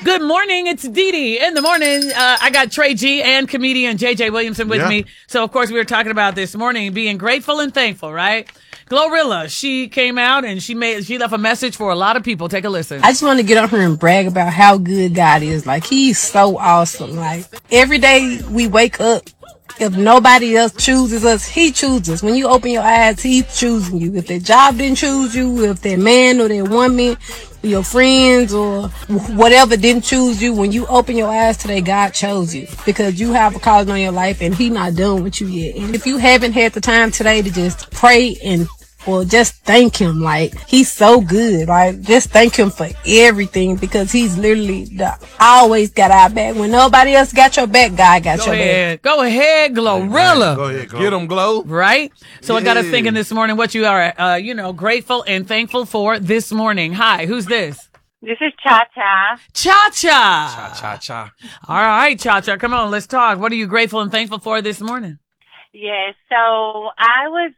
Good morning. It's Dee Dee in the morning. I got Trey G and comedian JJ Williamson with me. So, of course, we were talking about this morning being grateful and thankful, right? Glorilla, she came out and she left a message for a lot of people. Take a listen. I just want to get up here and brag about how good God is. Like, he's so awesome. Like, every day we wake up, if nobody else chooses us, he chooses. When you open your eyes, he's choosing you. If that job didn't choose you, if that man or that woman, your friends or whatever didn't choose you, when you open your eyes today, God chose you because you have a calling on your life and he not done with you yet. And if you haven't had the time today to just pray and or just thank him, like, he's so good. Like, just thank him for everything because he's literally always got our back. When nobody else got your back, God got your back. Go ahead, Glorilla. Go ahead, Get them, Glow. Right? So I got us thinking this morning what you are, grateful and thankful for this morning. Hi, who's this? This is Cha-Cha. Cha-Cha. Cha-cha. All right, Cha-Cha, come on, let's talk. What are you grateful and thankful for this morning? Yes, so I was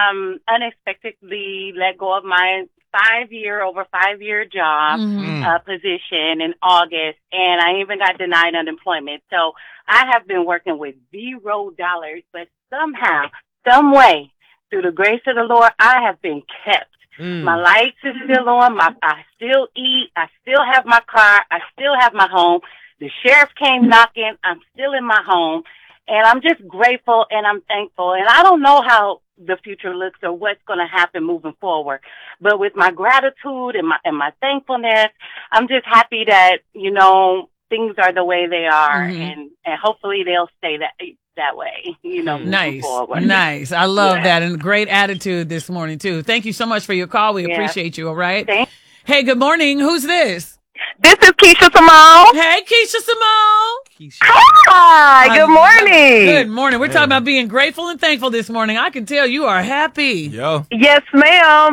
unexpectedly let go of my over 5 year job position in August, and I even got denied unemployment. So I have been working with $0, but somehow, some way, through the grace of the Lord, I have been kept. My lights is still on. I still eat. I still have my car. I still have my home. The sheriff came knocking. I'm still in my home. And I'm just grateful and I'm thankful. And I don't know how the future looks or what's going to happen moving forward. But with my gratitude and my thankfulness, I'm just happy that, things are the way they are. And hopefully they'll stay that way, moving forward. Nice. I love that. And great attitude this morning, too. Thank you so much for your call. We appreciate you. All right. Hey, good morning. Who's this? This is Keisha Simone. Hey, Keisha Simone. Hi, good morning. Good morning. We're talking about being grateful and thankful this morning. I can tell you are happy. Yo. Yes, ma'am.